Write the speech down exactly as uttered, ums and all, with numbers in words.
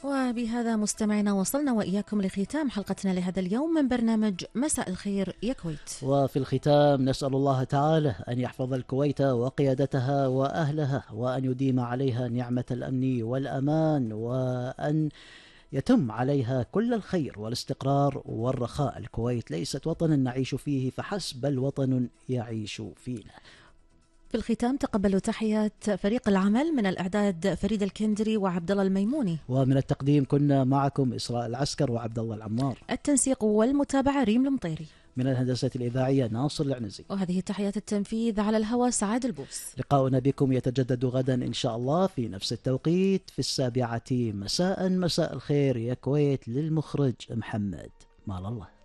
وبهذا مستمعينا وصلنا وإياكم لختام حلقتنا لهذا اليوم من برنامج مساء الخير يا كويت. وفي الختام نسأل الله تعالى أن يحفظ الكويت وقيادتها وأهلها، وأن يديم عليها نعمة الأمن والأمان، وأن يتم عليها كل الخير والاستقرار والرخاء. الكويت ليست وطنا نعيش فيه فحسب، بل وطن يعيش فينا. في الختام تقبلوا تحيات فريق العمل، من الإعداد فريد الكندري وعبد الله الميموني، ومن التقديم كنا معكم إسراء العسكر وعبد الله العمار، التنسيق والمتابعة ريم المطيري، من الهندسة الإذاعية ناصر العنزي، وهذه تحيات التنفيذ على الهواء سعاد البوس. لقاؤنا بكم يتجدد غدا إن شاء الله في نفس التوقيت في السابعة مساء. مساء الخير يا كويت، للمخرج محمد مال الله.